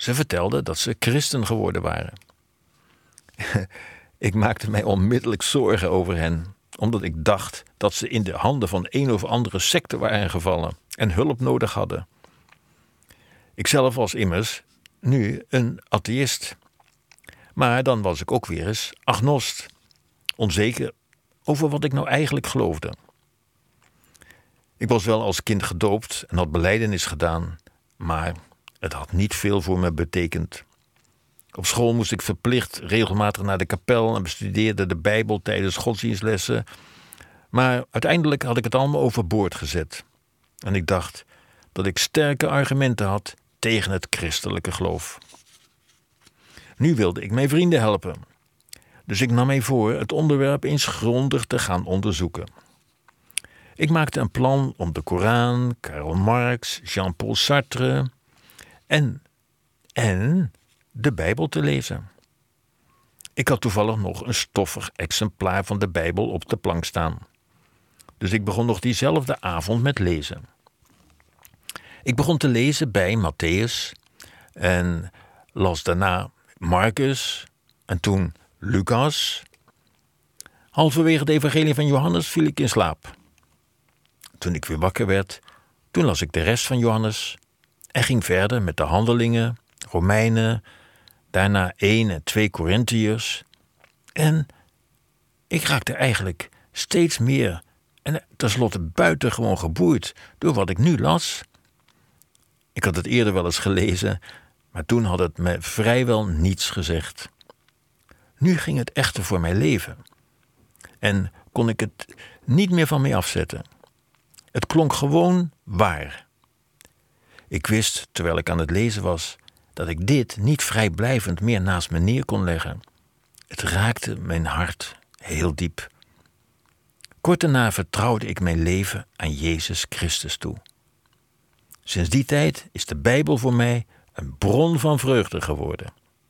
Ze vertelden dat ze christen geworden waren. Ik maakte mij onmiddellijk zorgen over hen, omdat ik dacht dat ze in de handen van een of andere secte waren gevallen en hulp nodig hadden. Ikzelf was immers nu een atheïst. Maar dan was ik ook weer eens agnost, onzeker over wat ik nou eigenlijk geloofde. Ik was wel als kind gedoopt en had belijdenis gedaan, maar het had niet veel voor me betekend. Op school moest ik verplicht regelmatig naar de kapel en bestudeerde de Bijbel tijdens godsdienstlessen. Maar uiteindelijk had ik het allemaal overboord gezet. En ik dacht dat ik sterke argumenten had tegen het christelijke geloof. Nu wilde ik mijn vrienden helpen. Dus ik nam mij voor het onderwerp eens grondig te gaan onderzoeken. Ik maakte een plan om de Koran, Karl Marx, Jean-Paul Sartre en de Bijbel te lezen. Ik had toevallig nog een stoffig exemplaar van de Bijbel op de plank staan. Dus ik begon nog diezelfde avond met lezen. Ik begon te lezen bij Matthäus en las daarna Marcus en toen Lucas. Halverwege het evangelie van Johannes viel ik in slaap. Toen ik weer wakker werd, toen las ik de rest van Johannes en ging verder met de Handelingen, Romeinen, daarna 1 en 2 Korintiërs. En ik raakte eigenlijk steeds meer en tenslotte buitengewoon geboeid door wat ik nu las. Ik had het eerder wel eens gelezen, maar toen had het me vrijwel niets gezegd. Nu ging het echter voor mijn leven en kon ik het niet meer van mij afzetten. Het klonk gewoon waar. Ik wist, terwijl ik aan het lezen was, dat ik dit niet vrijblijvend meer naast me neer kon leggen. Het raakte mijn hart heel diep. Kort daarna vertrouwde ik mijn leven aan Jezus Christus toe. Sinds die tijd is de Bijbel voor mij een bron van vreugde geworden.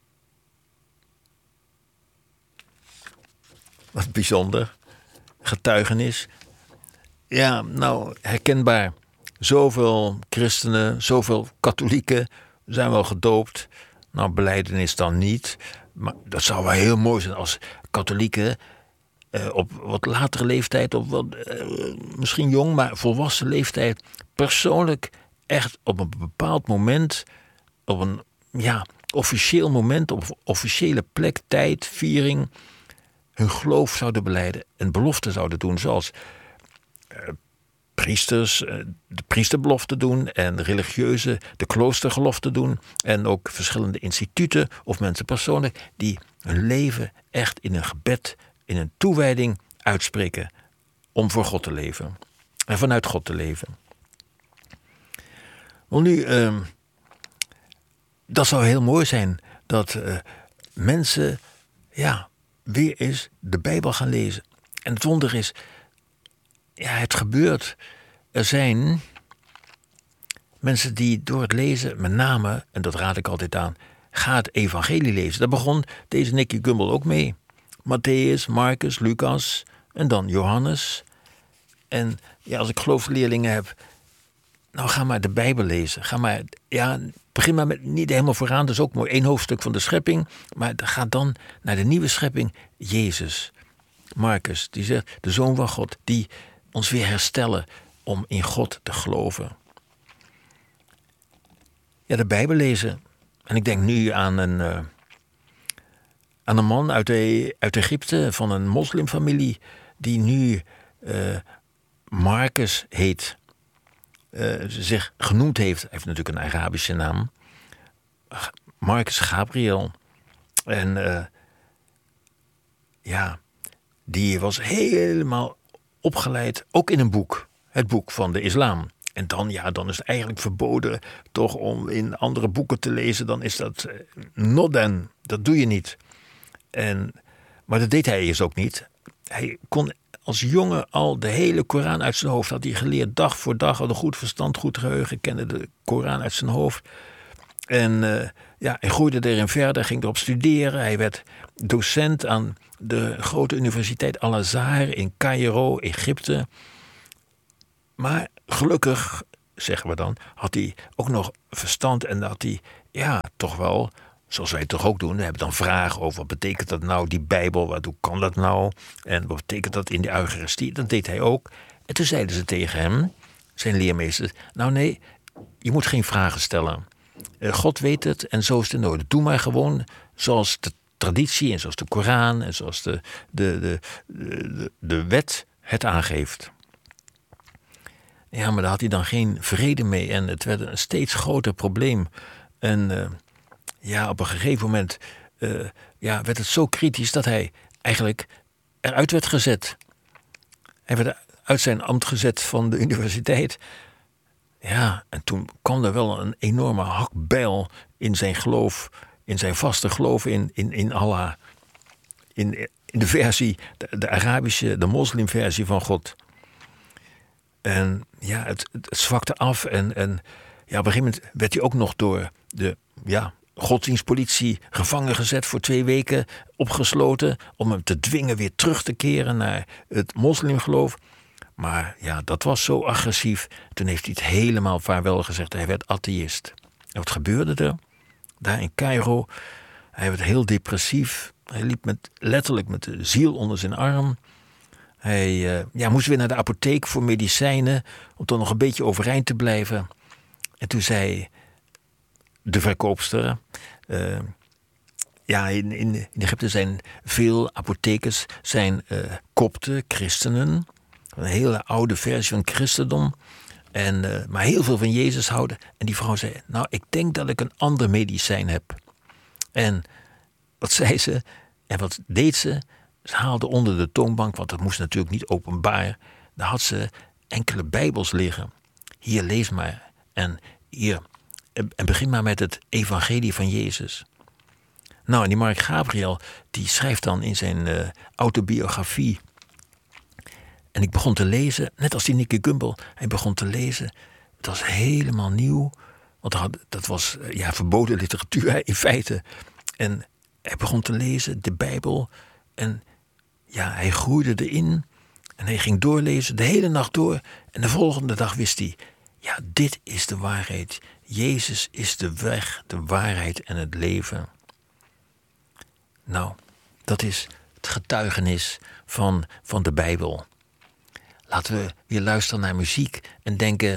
Wat bijzonder. Getuigenis. Ja, nou, herkenbaar. Zoveel christenen, zoveel katholieken zijn wel gedoopt. Nou, belijdenis dan niet. Maar dat zou wel heel mooi zijn als katholieken op wat latere leeftijd, op wat, misschien jong, maar volwassen leeftijd, persoonlijk echt op een bepaald moment, op een officieel moment, op officiële plek, tijd, viering, hun geloof zouden belijden en beloften zouden doen, zoals priesters de priesterbelofte doen en religieuzen de kloostergelofte doen en ook verschillende instituten of mensen persoonlijk die hun leven echt in een gebed, in een toewijding uitspreken om voor God te leven en vanuit God te leven. Wel nu, dat zou heel mooi zijn dat mensen weer eens de Bijbel gaan lezen. En het wonder is, het gebeurt. Er zijn mensen die door het lezen, met name, en dat raad ik altijd aan, ga het evangelie lezen. Daar begon deze Nicky Gumbel ook mee. Matthäus, Marcus, Lucas en dan Johannes. En als ik geloofsleerlingen heb, nou ga maar de Bijbel lezen. Begin maar met niet helemaal vooraan, dat is ook mooi. 1 hoofdstuk van de schepping, maar ga dan naar de nieuwe schepping, Jezus. Marcus, die zegt, de Zoon van God, die ons weer herstellen om in God te geloven. Ja, de Bijbel lezen. En ik denk nu aan een man uit Egypte, van een moslimfamilie, die nu Marcus heet. Zich genoemd heeft. Hij heeft natuurlijk een Arabische naam. Marcus Gabriel. En die was helemaal opgeleid, ook in een boek. Het boek van de islam. En dan is het eigenlijk verboden toch om in andere boeken te lezen. Dan is dat nodden. Dat doe je niet. Maar dat deed hij eerst ook niet. Hij kon als jongen al de hele Koran uit zijn hoofd. Had hij geleerd, dag voor dag, had een goed verstand, goed geheugen. Kende de Koran uit zijn hoofd. En hij groeide erin verder, ging erop studeren. Hij werd docent aan de grote universiteit Al-Azhar in Cairo, Egypte. Maar gelukkig zeggen we dan, had hij ook nog verstand en had hij, toch wel, zoals wij het toch ook doen, we hebben dan vragen over wat betekent dat nou, die Bijbel, hoe kan dat nou? En wat betekent dat in de Eucharistie? Dat deed hij ook. En toen zeiden ze tegen hem, zijn leermeesters, nou nee, je moet geen vragen stellen. God weet het en zo is het nodig. Doe maar gewoon zoals de traditie en zoals de Koran en zoals de wet het aangeeft. Ja, maar daar had hij dan geen vrede mee en het werd een steeds groter probleem. En op een gegeven moment werd het zo kritisch dat hij eigenlijk eruit werd gezet. Hij werd uit zijn ambt gezet van de universiteit. Ja, en toen kwam er wel een enorme hakbijl in zijn geloof, in zijn vaste geloof in Allah. In de versie, de Arabische, de moslimversie van God. En ja, het zwakte af en op een gegeven moment werd hij ook nog door de godsdienstpolitie gevangen gezet voor 2 weken, opgesloten, om hem te dwingen weer terug te keren naar het moslimgeloof. Maar ja, dat was zo agressief. Toen heeft hij het helemaal vaarwel gezegd. Hij werd atheïst. En wat gebeurde er? Daar in Cairo. Hij werd heel depressief. Hij liep letterlijk met de ziel onder zijn arm. Hij moest weer naar de apotheek voor medicijnen, om toch nog een beetje overeind te blijven. En toen zei de verkoopster, in Egypte zijn veel apothekers zijn kopten, christenen. Een hele oude versie van het christendom. Maar heel veel van Jezus houden. En die vrouw zei, nou, ik denk dat ik een ander medicijn heb. En wat zei ze? En wat deed ze? Ze haalde onder de toonbank, want dat moest natuurlijk niet openbaar. Daar had ze enkele Bijbels liggen. Hier, lees maar. En begin maar met het evangelie van Jezus. Nou, en die Mark Gabriel, die schrijft dan in zijn autobiografie. En ik begon te lezen, net als die Nicky Gumbel. Hij begon te lezen. Het was helemaal nieuw. Want dat was verboden literatuur in feite. En hij begon te lezen, de Bijbel. En hij groeide erin. En hij ging doorlezen, de hele nacht door. En de volgende dag wist hij, dit is de waarheid. Jezus is de weg, de waarheid en het leven. Nou, dat is het getuigenis van de Bijbel. Laten we weer luisteren naar muziek en denken,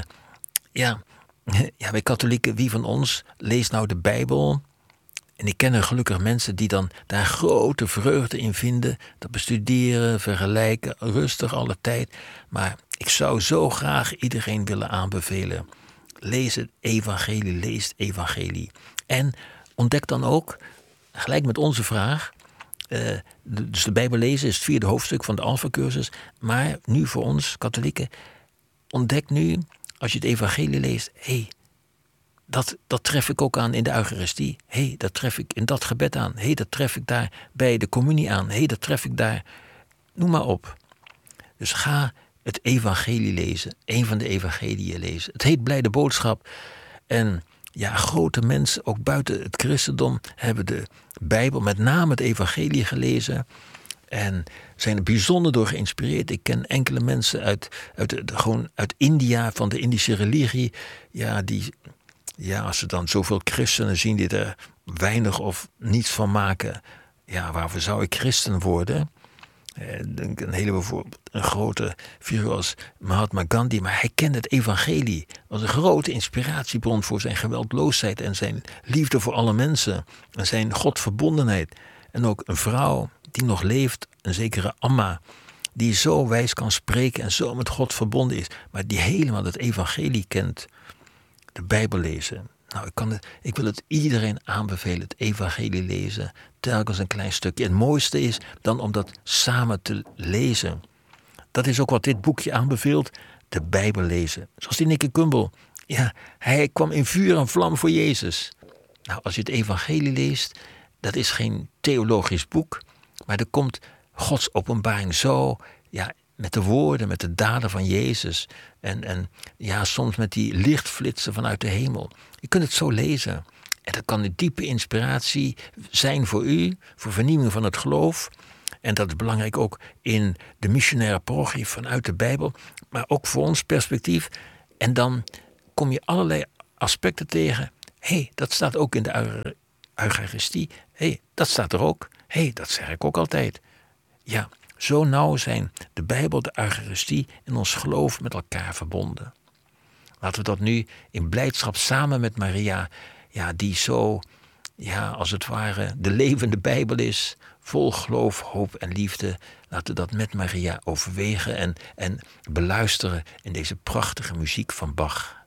wij katholieken, wie van ons leest nou de Bijbel? En ik ken er gelukkig mensen die dan daar grote vreugde in vinden. Dat bestuderen, vergelijken, rustig alle tijd. Maar ik zou zo graag iedereen willen aanbevelen. Lees het evangelie. En ontdek dan ook, gelijk met onze vraag, dus de Bijbel lezen is het 4e hoofdstuk van de Alpha-cursus. Maar nu voor ons katholieken, ontdek nu, als je het evangelie leest, dat tref ik ook aan in de Eucharistie. Dat tref ik in dat gebed aan. Dat tref ik daar bij de communie aan. Dat tref ik daar. Noem maar op. Dus ga het evangelie lezen. Een van de evangeliën lezen. Het heet Blijde Boodschap. En grote mensen, ook buiten het christendom, hebben de Bijbel, met name het evangelie, gelezen. En zijn er bijzonder door geïnspireerd. Ik ken enkele mensen uit India, van de Indische religie. Als ze dan zoveel christenen zien die er weinig of niets van maken. Waarvoor zou ik christen worden? Denk een grote figuur als Mahatma Gandhi, maar hij kende het evangelie. Dat was een grote inspiratiebron voor zijn geweldloosheid en zijn liefde voor alle mensen. En zijn Godverbondenheid. En ook een vrouw die nog leeft, een zekere Amma, die zo wijs kan spreken en zo met God verbonden is, maar die helemaal het evangelie kent. De Bijbel lezen. Nou, ik wil het iedereen aanbevelen, het evangelie lezen. Telkens een klein stukje. Het mooiste is dan om dat samen te lezen. Dat is ook wat dit boekje aanbeveelt. De Bijbel lezen. Zoals die Nicky Gumbel. Hij kwam in vuur en vlam voor Jezus. Nou, als je het evangelie leest, dat is geen theologisch boek. Maar er komt Gods openbaring zo, met de woorden, met de daden van Jezus. En soms met die lichtflitsen vanuit de hemel. Je kunt het zo lezen. En dat kan een diepe inspiratie zijn voor u, voor vernieuwing van het geloof. En dat is belangrijk ook in de missionaire parochie vanuit de Bijbel. Maar ook voor ons perspectief. En dan kom je allerlei aspecten tegen. Hé, dat staat ook in de Eucharistie. Hé, dat staat er ook. Hé, dat zeg ik ook altijd. Ja, zo nauw zijn de Bijbel, de Eucharistie en ons geloof met elkaar verbonden. Laten we dat nu in blijdschap samen met Maria, ja, die zo, ja, als het ware de levende Bijbel is, vol geloof, hoop en liefde. Laten we dat met Maria overwegen en beluisteren in deze prachtige muziek van Bach.